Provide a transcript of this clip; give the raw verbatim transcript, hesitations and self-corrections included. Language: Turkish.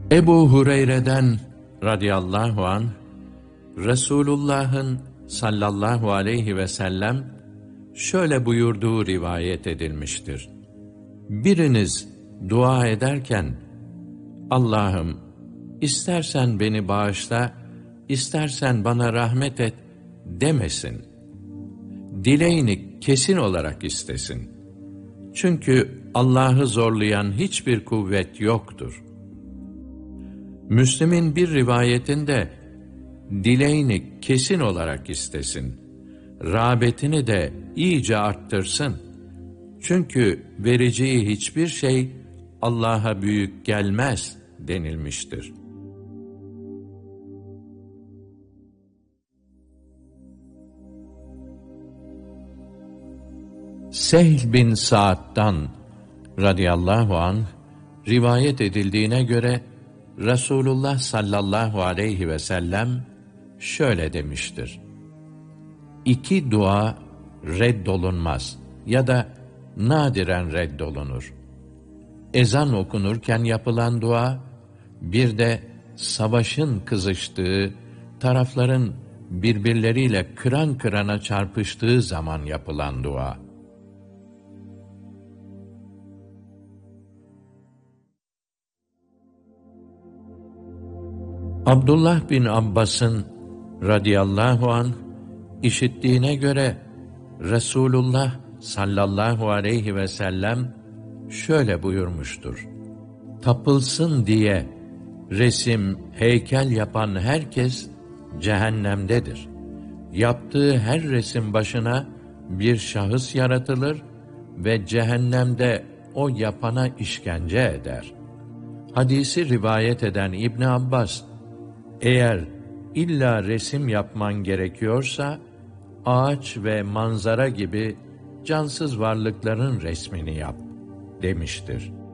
Ebu Hureyre'den radıyallahu anh, Resulullah'ın sallallahu aleyhi ve sellem şöyle buyurduğu rivayet edilmiştir. Biriniz dua ederken, Allah'ım istersen beni bağışla, istersen bana rahmet et demesin. Dileğini kesin olarak istesin. Çünkü Allah'ı zorlayan hiçbir kuvvet yoktur. Müslim'in bir rivayetinde dileğini kesin olarak istesin. Rağbetini de iyice arttırsın. Çünkü vereceği hiçbir şey Allah'a büyük gelmez denilmiştir. Sehl bin Sa'd'dan radıyallahu anh rivayet edildiğine göre Resulullah sallallahu aleyhi ve sellem şöyle demiştir. İki dua reddolunmaz ya da nadiren reddolunur. Ezan okunurken yapılan dua, bir de savaşın kızıştığı, tarafların birbirleriyle kıran kırana çarpıştığı zaman yapılan dua. Abdullah bin Abbas'ın radıyallahu anh işittiğine göre Resulullah sallallahu aleyhi ve sellem şöyle buyurmuştur. Tapılsın diye resim, heykel yapan herkes cehennemdedir. Yaptığı her resim başına bir şahıs yaratılır ve cehennemde o yapana işkence eder. Hadisi rivayet eden İbn Abbas, eğer illa resim yapman gerekiyorsa, ağaç ve manzara gibi cansız varlıkların resmini yap demiştir.